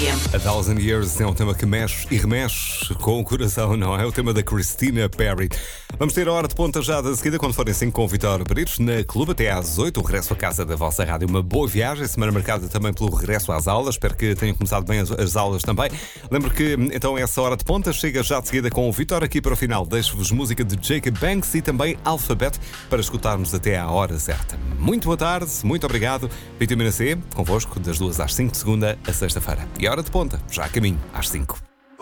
RFM. A Thousand Years é um tema que mexe e remexe com o coração, não é? O tema da Christina Perri. Vamos ter a hora de ponta já da seguida, quando forem 5 com o Vitório Peritos, na Clube até às 8, o regresso à casa da vossa rádio. Uma boa viagem, semana marcada também pelo regresso às aulas. Espero que tenham começado bem as aulas também. Lembro que, então, essa hora de ponta chega já de seguida com o Vitório aqui para o final. Deixo-vos música de Jacob Banks e também Alphabet para escutarmos até à hora certa. Muito boa tarde, muito obrigado. Vitamina C, convosco, das 2 às 5 de segunda a sexta-feira. E a hora de ponta, já a caminho, às 5.